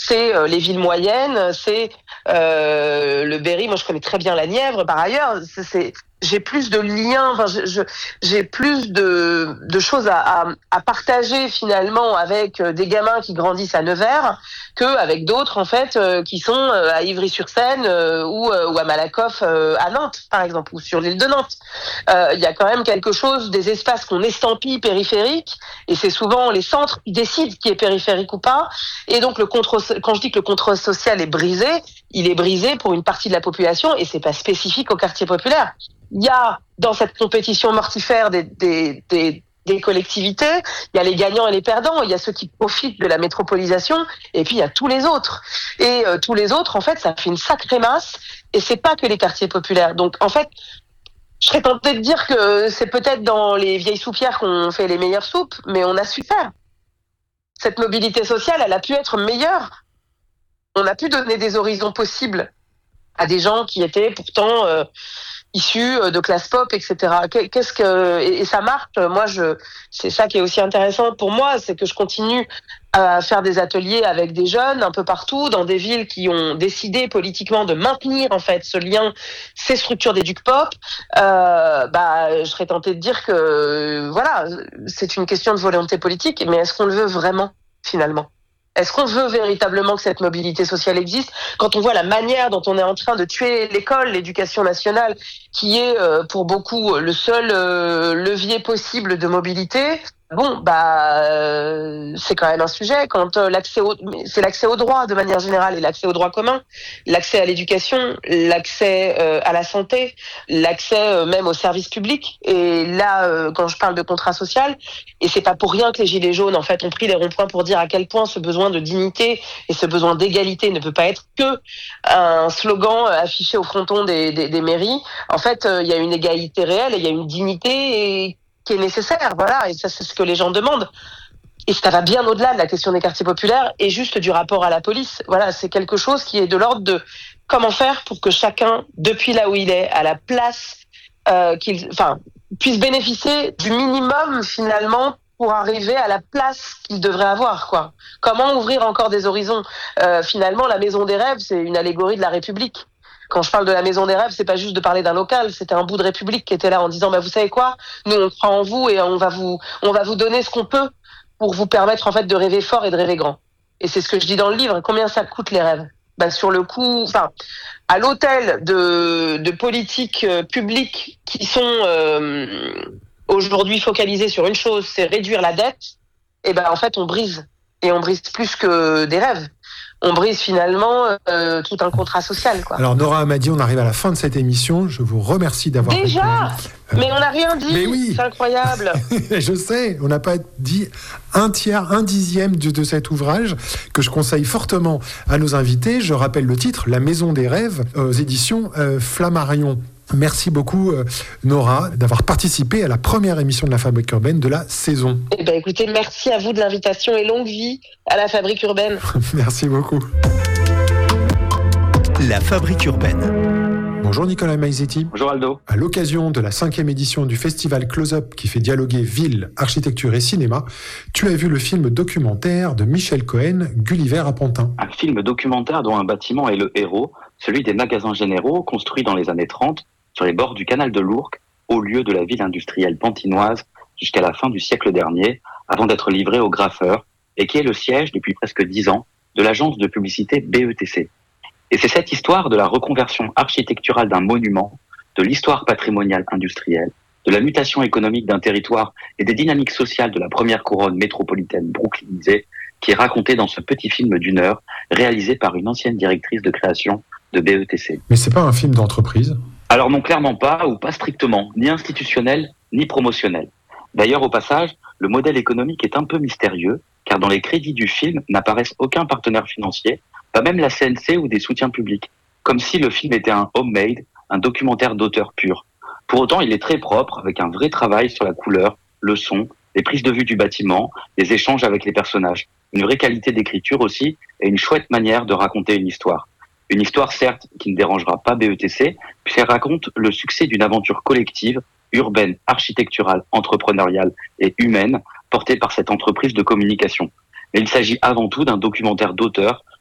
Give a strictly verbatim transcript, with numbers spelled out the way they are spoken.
c'est euh, les villes moyennes, c'est euh, le Berry. Moi, je connais très bien la Nièvre, par ailleurs. C'est, c'est j'ai plus de liens, enfin, je, je, j'ai plus de, de choses à, à, à partager finalement avec des gamins qui grandissent à Nevers qu'avec d'autres en fait euh, qui sont euh, à Ivry-sur-Seine euh, ou, euh, ou à Malakoff euh, à Nantes par exemple ou sur l'île de Nantes. Il euh, y a quand même quelque chose des espaces qu'on estampille périphériques et c'est souvent les centres qui décident qui est périphérique ou pas. Et donc le contrôle, quand je dis que le contrôle social est brisé, il est brisé pour une partie de la population et c'est pas spécifique au quartier populaire. Il y a dans cette compétition mortifère des, des, des, des collectivités, il y a les gagnants et les perdants, il y a ceux qui profitent de la métropolisation, et puis il y a tous les autres. Et euh, tous les autres, en fait, ça fait une sacrée masse, et c'est pas que les quartiers populaires. Donc, en fait, je serais tentée de dire que c'est peut-être dans les vieilles soupières qu'on fait les meilleures soupes, mais on a su faire. Cette mobilité sociale, elle a pu être meilleure. On a pu donner des horizons possibles à des gens qui étaient pourtant euh, issus de classe pop, et cetera. Qu'est-ce que et ça marche. Moi, je c'est ça qui est aussi intéressant pour moi, c'est que je continue à faire des ateliers avec des jeunes un peu partout dans des villes qui ont décidé politiquement de maintenir en fait ce lien, ces structures d'éduc pop. Euh, bah, je serais tentée de dire que voilà, c'est une question de volonté politique, mais est-ce qu'on le veut vraiment finalement? Est-ce qu'on veut véritablement que cette mobilité sociale existe quand on voit la manière dont on est en train de tuer l'école, l'éducation nationale, qui est euh, pour beaucoup le seul euh, levier possible de mobilité? Bon, bah, euh, c'est quand même un sujet. Quand euh, l'accès au, c'est l'accès au droit de manière générale et l'accès au droit commun, l'accès à l'éducation, l'accès euh, à la santé, l'accès euh, même aux services publics. Et là, euh, quand je parle de contrat social, et c'est pas pour rien que les gilets jaunes en fait ont pris les ronds-points pour dire à quel point ce besoin de dignité et ce besoin d'égalité ne peut pas être que un slogan affiché au fronton des, des, des mairies. En fait, euh, il y a une égalité réelle et il y a une dignité et qui est nécessaire, voilà, et ça c'est ce que les gens demandent. Et ça va bien au-delà de la question des quartiers populaires et juste du rapport à la police. Voilà, c'est quelque chose qui est de l'ordre de comment faire pour que chacun, depuis là où il est, à la place, euh, qu'il, enfin, puisse bénéficier du minimum finalement pour arriver à la place qu'il devrait avoir, quoi. Comment ouvrir encore des horizons? Euh, finalement, la Maison des Rêves, c'est une allégorie de la République. Quand je parle de la Maison des Rêves, c'est pas juste de parler d'un local, c'était un bout de République qui était là en disant bah vous savez quoi, nous on croit en vous et on va vous on va vous donner ce qu'on peut pour vous permettre en fait de rêver fort et de rêver grand. Et c'est ce que je dis dans le livre, combien ça coûte les rêves? Bah sur le coup, enfin à l'hôtel de de politiques euh, publiques qui sont euh, aujourd'hui focalisées sur une chose, c'est réduire la dette, et ben en fait on brise et on brise plus que des rêves. On brise finalement euh, tout un contrat social, quoi. Alors Nora Hamadi, on arrive à la fin de cette émission. Je vous remercie d'avoir déjà répondu. Mais on n'a rien dit. Mais oui. C'est incroyable. Je sais, on n'a pas dit un tiers, un dixième de, de cet ouvrage que je conseille fortement à nos invités. Je rappelle le titre, La Maison des Rêves, aux éditions euh, Flammarion. Merci beaucoup euh, Nora d'avoir participé à la première émission de la Fabrique urbaine de la saison. Eh ben écoutez, merci à vous de l'invitation et longue vie à la Fabrique urbaine. Merci beaucoup. La Fabrique urbaine. Bonjour Nicolas Maizetti. Bonjour Aldo. À l'occasion de la cinquième édition du festival Close-Up qui fait dialoguer ville, architecture et cinéma, tu as vu le film documentaire de Michel Cohen, Gulliver à Pantin. Un film documentaire dont un bâtiment est le héros, celui des magasins généraux construits dans les années trente sur les bords du canal de l'Ourcq, au lieu de la ville industrielle pantinoise jusqu'à la fin du siècle dernier, avant d'être livré aux graffeurs, et qui est le siège depuis presque dix ans de l'agence de publicité B E T C. Et c'est cette histoire de la reconversion architecturale d'un monument, de l'histoire patrimoniale industrielle, de la mutation économique d'un territoire et des dynamiques sociales de la première couronne métropolitaine brooklynisée qui est racontée dans ce petit film d'une heure, réalisé par une ancienne directrice de création de B E T C. Mais c'est pas un film d'entreprise ? Alors non, clairement pas, ou pas strictement, ni institutionnel, ni promotionnel. D'ailleurs, au passage, le modèle économique est un peu mystérieux, car dans les crédits du film n'apparaissent aucun partenaire financier, pas même la C N C ou des soutiens publics, comme si le film était un homemade, un documentaire d'auteur pur. Pour autant, il est très propre, avec un vrai travail sur la couleur, le son, les prises de vue du bâtiment, les échanges avec les personnages, une vraie qualité d'écriture aussi, et une chouette manière de raconter une histoire. Une histoire, certes, qui ne dérangera pas B E T C, puisqu'elle raconte le succès d'une aventure collective, urbaine, architecturale, entrepreneuriale et humaine, portée par cette entreprise de communication. Mais il s'agit avant tout d'un documentaire d'auteur